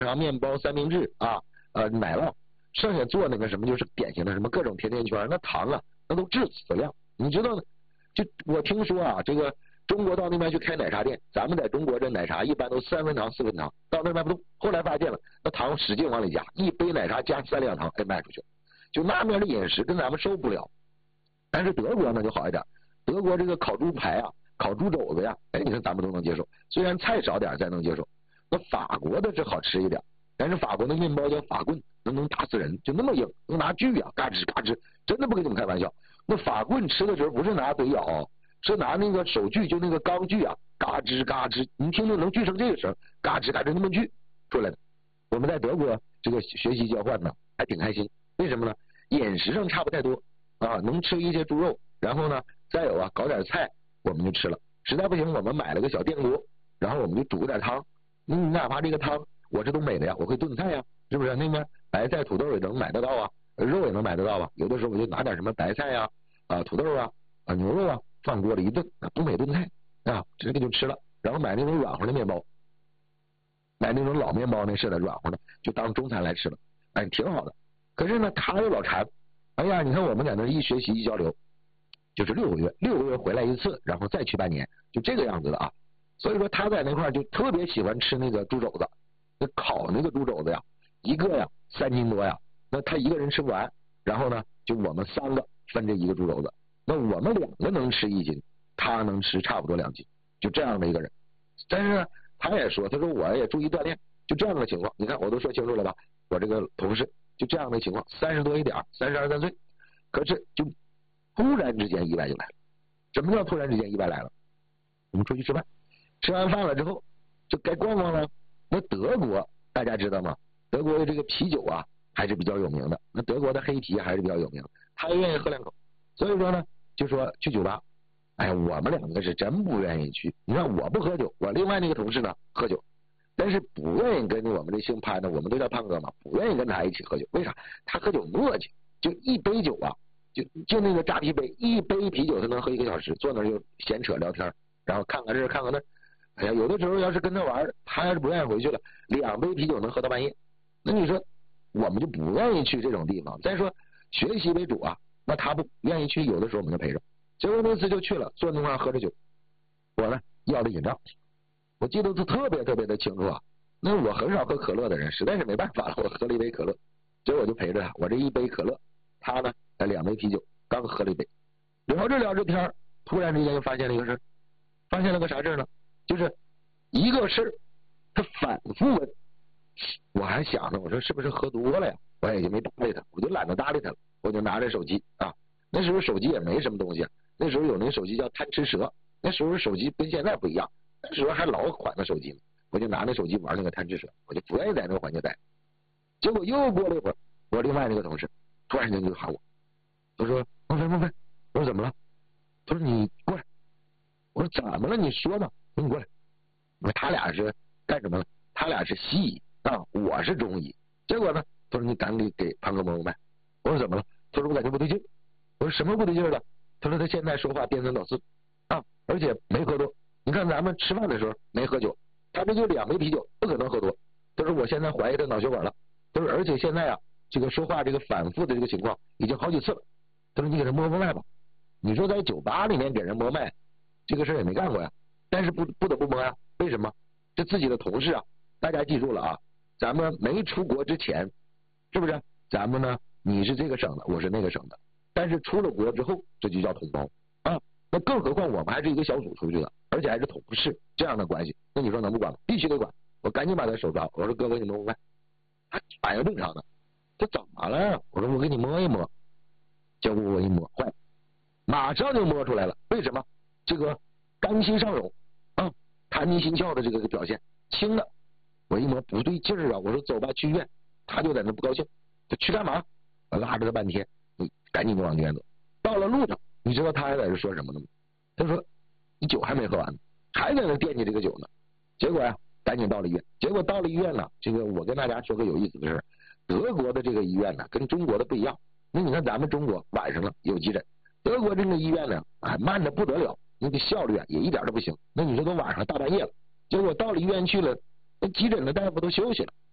然后面包、三明治啊，奶酪，剩下做那个什么就是典型的什么各种甜甜圈，那糖啊那都致死量，你知道呢？就我听说啊，这个中国到那边去开奶茶店，咱们在中国这奶茶一般都3分糖4分糖，到那边不动，后来发现了那糖使劲往里加，一杯奶茶加3两糖给卖出去，就那边的饮食跟咱们受不了。但是德国呢就好一点，德国这个烤猪排啊、烤猪肘子呀，哎，你看咱们都能接受，虽然菜少点咱能接受。那法国的是好吃一点，但是法国的面包叫法棍，能打死人，就那么硬，能拿锯啊，嘎吱嘎吱，真的不跟你们开玩笑。那法棍吃的时候不是拿嘴咬，是拿那个手锯，就那个钢锯啊，嘎吱嘎吱，你听听能锯成这个声，嘎吱嘎吱那么锯出来的。我们在德国这个学习交换呢，还挺开心。为什么呢？饮食上差不太多啊，能吃一些猪肉，然后呢，再有啊，搞点菜我们就吃了。实在不行，我们买了个小电锅，然后我们就煮点汤。你哪怕这个汤我是东北的呀，我会炖菜呀，是不是？那边白菜、土豆也能买得到啊，肉也能买得到啊。有的时候我就拿点什么白菜呀、土豆啊、牛肉啊，放锅里一炖，东北炖菜啊，这个就吃了。然后买那种软和的面包，买那种老面包那似的软和的，就当中餐来吃了，哎，挺好的。可是呢，他又老馋，哎呀，你看我们在那一学习一交流，就是6个月回来一次，然后再去半年，就这个样子的啊。所以说他在那块就特别喜欢吃那个猪肘子，那烤那个猪肘子呀，一个呀3斤多呀，那他一个人吃不完，然后呢就我们3个分这一个猪肘子，那我们2个能吃1斤，他能吃差不多2斤，就这样的一个人。但是呢他也说，他说我也注意锻炼，就这样的情况，你看我都说清楚了吧，我这个同事就这样的情况，30多一点，32、3岁，可是就突然之间意外就来了。什么叫突然之间意外来了？我们出去吃饭，吃完饭了之后就该逛逛了。那德国大家知道吗？德国的这个啤酒啊还是比较有名的，那德国的黑啤还是比较有名的，他也愿意喝2口，所以说呢就说去酒吧。哎呀，我们2个是真不愿意去。你看我不喝酒，我另外那个同事呢喝酒，但是不愿意跟我们这姓潘的，我们都叫胖哥嘛，不愿意跟他一起喝酒。为啥？他喝酒磨叽，就一杯酒啊，就那个扎啤杯，一杯啤酒他能喝1个小时，坐那就闲扯聊天，然后看看这看看那。哎呀，有的时候要是跟他玩，他要是不愿意回去了，2杯啤酒能喝到半夜。那你说我们就不愿意去这种地方。再说学习为主啊，那他不愿意去，有的时候我们就陪着。结果那次就去了，坐那块喝着酒，我呢要的饮料，我记得特别的清楚啊。那我很少喝可乐的人，实在是没办法了，我喝了1杯可乐，结果我就陪着他，我这1杯可乐，他呢2杯啤酒，刚喝了1杯，聊着天，突然之间就发现了一个事，发现了个啥事呢？就是一个事他反复问，我还想着我说是不是喝多了呀，我也就没搭理他，我就懒得搭理他了，我就拿着手机啊，那时候手机也没什么东西，那时候有那个手机叫贪吃蛇，那时候手机跟现在不一样，那时候还老款的手机呢，我就拿那手机玩那个贪吃蛇，我就不愿意在那个环境待。结果又过了一会儿，我另外那个同事突然间就喊我，他说孟非，我说怎么了？他说你过来，我说怎么了？你说呢？你过来。我说他俩是干什么呢？他俩是西医啊，我是中医。结果呢，他说你赶紧给潘哥摸脉。我说怎么了？他说我感觉不对劲。我说什么不对劲了？他说他现在说话颠三倒四啊，而且没喝多。你看咱们吃饭的时候没喝酒，他这就2杯啤酒，不可能喝多。他说我现在怀疑他脑血管了。他说而且现在啊，这个说话这个反复的这个情况已经好几次了。他说你给他摸脉吧。你说在酒吧里面给人摸脉，这个事也没干过呀，但是不得不摸呀。为什么？这自己的同事啊，大家记住了啊，咱们没出国之前，是不是？咱们呢，你是这个省的，我是那个省的，但是出了国之后，这就叫同胞啊。那更何况我们还是一个小组出去的，而且还是同事这样的关系，那你说能不管吗？必须得管。我赶紧把他手抓，我说哥哥你摸摸脉，他反应正常的，他怎么了？我说我给你摸一摸，结果我一摸，坏了，马上就摸出来了。为什么？这个肝气上涌啊，痰迷心窍的这个表现，轻的。我一摸不对劲儿啊，我说走吧去医院，他就在那不高兴，他去干嘛？我拉着他半天，你赶紧就往医院走。到了路上，你知道他还在这说什么呢吗？他说你酒还没喝完呢，还在那惦记这个酒呢。结果呀，赶紧到了医院。结果到了医院呢，这个我跟大家说个有意思的事，德国的这个医院呢跟中国的不一样。那你看咱们中国晚上了有急诊，德国这个医院呢慢的不得了，那个效率啊也一点都不行。那你说都晚上大半夜了，结果到了医院去了，那急诊的大夫都休息了，